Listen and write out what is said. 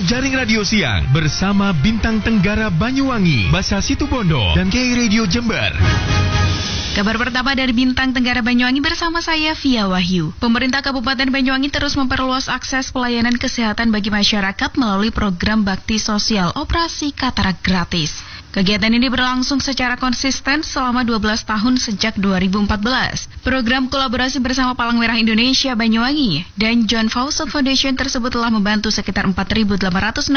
Jaring Radio Siang bersama Bintang Tenggara Banyuwangi, Basa Situbondo, dan KI Radio Jember. Kabar pertama dari Bintang Tenggara Banyuwangi bersama saya Via Wahyu. Pemerintah Kabupaten Banyuwangi terus memperluas akses pelayanan kesehatan bagi masyarakat melalui program bakti sosial Operasi Katarak Gratis. Kegiatan ini berlangsung secara konsisten selama 12 tahun sejak 2014. Program kolaborasi bersama Palang Merah Indonesia Banyuwangi dan John Fawcett Foundation tersebut telah membantu sekitar 4.800